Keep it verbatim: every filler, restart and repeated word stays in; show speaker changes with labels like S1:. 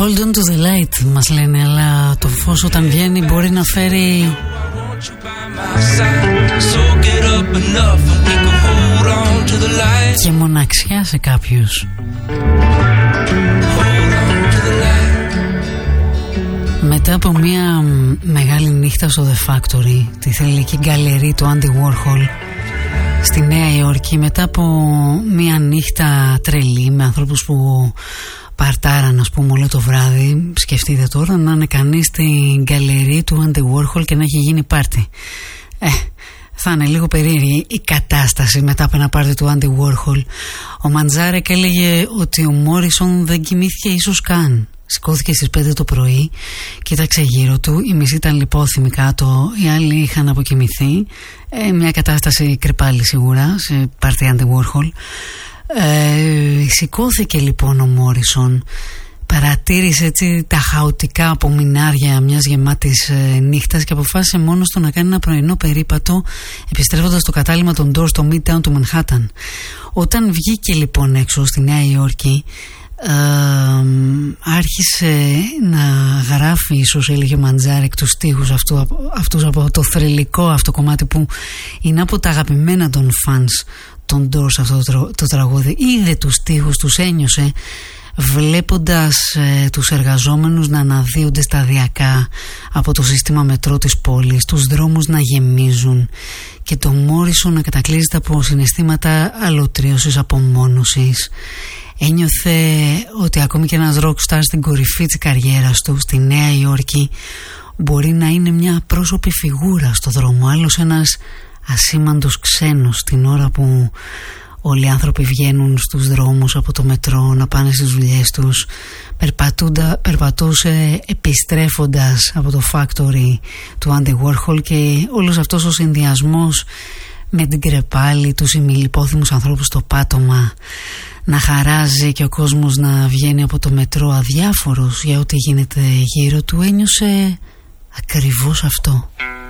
S1: Hold on to the light μας λένε, αλλά το φως όταν βγαίνει μπορεί να φέρει και μοναξιά σε κάποιους. Μετά από μια μεγάλη νύχτα στο The Factory, τη θελική γκαλερί του Andy Warhol στη Νέα Υόρκη, μετά από μια νύχτα τρελή με ανθρώπους που παρτάραν, ας πούμε, όλο το βράδυ, σκεφτείτε τώρα να είναι κανείς στην γκαλερί του Andy Warhol και να έχει γίνει πάρτι. Ε, θα είναι λίγο περίεργη η κατάσταση μετά από ένα πάρτι του Andy Warhol. Ο Μαντζάρεκ έλεγε ότι ο Μόρισον δεν κοιμήθηκε ίσως καν. Σηκώθηκε στις πέντε το πρωί, κοίταξε γύρω του, οι μισοί ήταν λιπόθυμοι κάτω, οι άλλοι είχαν αποκοιμηθεί. Ε, μια κατάσταση κρεπάλη σίγουρα σε πάρτι Andy Warhol. Ε, σηκώθηκε λοιπόν ο Μόρισον, παρατήρησε έτσι τα χαοτικά απομεινάρια μιας γεμάτης ε, νύχτας και αποφάσισε μόνος του να κάνει ένα πρωινό περίπατο, επιστρέφοντας στο κατάλημα των Doors στο Midtown του Μανχάταν. Όταν βγήκε λοιπόν έξω στη Νέα Υόρκη, ε, άρχισε να γράφει, ίσως έλεγε ο Μαντζάρεκ, τους στίχους αυτού, αυτούς από το θρυλικό αυτό κομμάτι που είναι από τα αγαπημένα των fans των Doors αυτό το, το τραγούδι. Είδε τους στίχους, τους ένιωσε βλέποντας ε, τους εργαζόμενους να αναδύονται σταδιακά από το σύστημα μετρό της πόλης, τους δρόμους να γεμίζουν και το Μόρισον να κατακλείζεται από συναισθήματα αλωτρίωσης, απομόνωσης. Ένιωθε ότι ακόμη και ένας rockstar στην κορυφή της καριέρας του στη Νέα Υόρκη μπορεί να είναι μια πρόσωπη φιγούρα στο δρόμο, άλλος ένας ασήμαντος ξένος την ώρα που όλοι οι άνθρωποι βγαίνουν στους δρόμους από το μετρό να πάνε στις δουλειές τους. Περπατούσε επιστρέφοντας από το factory του Andy Warhol και όλος αυτός ο συνδυασμός με την κρεπάλη, τους ημιλιπόθυμους ανθρώπους στο πάτωμα να χαράζει και ο κόσμος να βγαίνει από το μετρό αδιάφορος για ό,τι γίνεται γύρω του, ένιωσε ακριβώς αυτό.